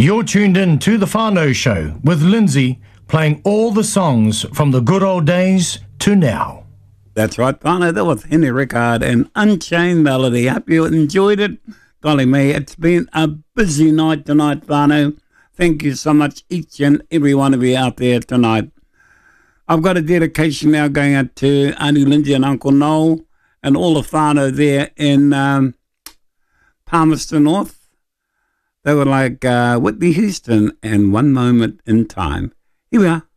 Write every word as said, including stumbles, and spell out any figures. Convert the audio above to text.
You're tuned in to The Whānau Show with Lindsay, playing all the songs from the good old days to now. That's right, whānau. That was Henry Rickard and Unchained Melody. Hope you enjoyed it. Golly me, it's been a busy night tonight, whānau. Thank you so much, each and every one of you out there tonight. I've got a dedication now going out to Auntie Lindsay and Uncle Noel and all the whānau there in um, Palmerston North. They were like uh, Whitney Houston and One Moment in Time. Here we are.